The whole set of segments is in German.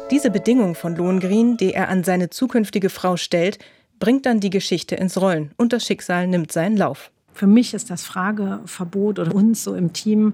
Diese Bedingung von Lohengrin, die er an seine zukünftige Frau stellt, bringt dann die Geschichte ins Rollen und das Schicksal nimmt seinen Lauf. Für mich ist das Frageverbot oder uns so im Team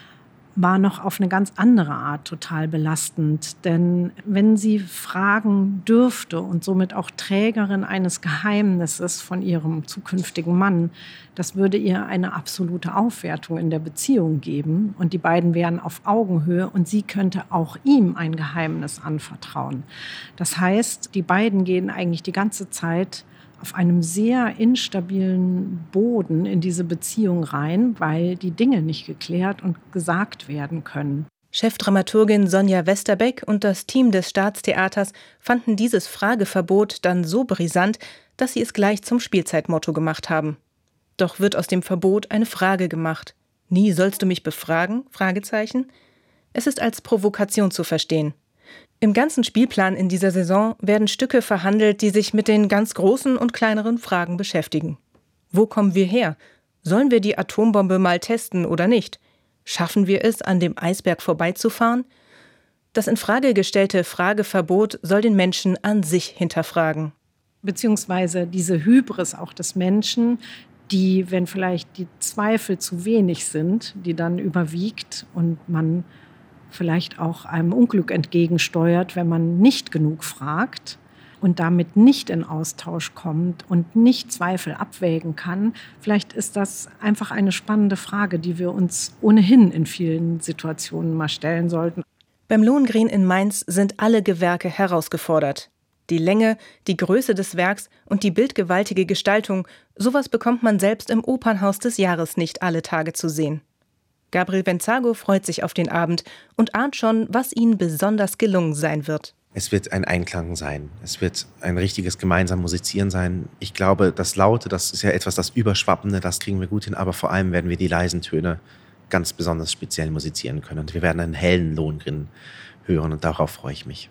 war noch auf eine ganz andere Art total belastend. Denn wenn sie fragen dürfte und somit auch Trägerin eines Geheimnisses von ihrem zukünftigen Mann, das würde ihr eine absolute Aufwertung in der Beziehung geben. Und die beiden wären auf Augenhöhe und sie könnte auch ihm ein Geheimnis anvertrauen. Das heißt, die beiden gehen eigentlich die ganze Zeit auf einem sehr instabilen Boden in diese Beziehung rein, weil die Dinge nicht geklärt und gesagt werden können. Chefdramaturgin Sonja Westerbeck und das Team des Staatstheaters fanden dieses Frageverbot dann so brisant, dass sie es gleich zum Spielzeitmotto gemacht haben. Doch wird aus dem Verbot eine Frage gemacht. Nie sollst du mich befragen? Fragezeichen. Es ist als Provokation zu verstehen. Im ganzen Spielplan in dieser Saison werden Stücke verhandelt, die sich mit den ganz großen und kleineren Fragen beschäftigen. Wo kommen wir her? Sollen wir die Atombombe mal testen oder nicht? Schaffen wir es, an dem Eisberg vorbeizufahren? Das in Frage gestellte Frageverbot soll den Menschen an sich hinterfragen. Beziehungsweise diese Hybris auch des Menschen, die, wenn vielleicht die Zweifel zu wenig sind, die dann überwiegt und man vielleicht auch einem Unglück entgegensteuert, wenn man nicht genug fragt und damit nicht in Austausch kommt und nicht Zweifel abwägen kann. Vielleicht ist das einfach eine spannende Frage, die wir uns ohnehin in vielen Situationen mal stellen sollten. Beim Lohengrin in Mainz sind alle Gewerke herausgefordert. Die Länge, die Größe des Werks und die bildgewaltige Gestaltung, sowas bekommt man selbst im Opernhaus des Jahres nicht alle Tage zu sehen. Gabriel Benzago freut sich auf den Abend und ahnt schon, was ihnen besonders gelungen sein wird. Es wird ein Einklang sein. Es wird ein richtiges gemeinsam Musizieren sein. Ich glaube, das Laute, das ist ja etwas, das Überschwappende, das kriegen wir gut hin. Aber vor allem werden wir die leisen Töne ganz besonders speziell musizieren können. Und wir werden einen hellen Lohengrin hören und darauf freue ich mich.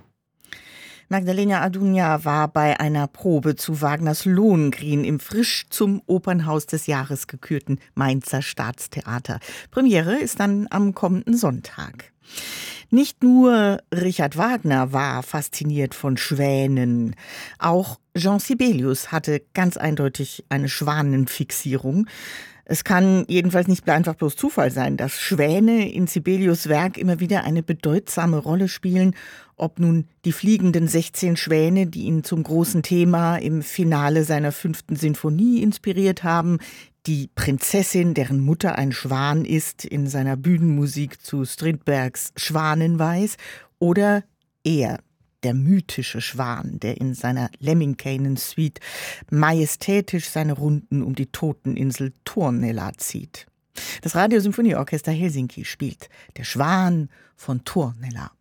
Magdalena Ardugna war bei einer Probe zu Wagners Lohengrin im frisch zum Opernhaus des Jahres gekürten Mainzer Staatstheater. Premiere ist dann am kommenden Sonntag. Nicht nur Richard Wagner war fasziniert von Schwänen. Auch Jean Sibelius hatte ganz eindeutig eine Schwanenfixierung. Es kann jedenfalls nicht einfach bloß Zufall sein, dass Schwäne in Sibelius' Werk immer wieder eine bedeutsame Rolle spielen, ob nun die fliegenden 16 Schwäne, die ihn zum großen Thema im Finale seiner 5. Sinfonie inspiriert haben, die Prinzessin, deren Mutter ein Schwan ist, in seiner Bühnenmusik zu Strindbergs Schwanenweis, oder er, der mythische Schwan, der in seiner Lemminkäinen-Suite majestätisch seine Runden um die Toteninsel Tornella zieht. Das Radiosymphonieorchester Helsinki spielt Der Schwan von Tornella.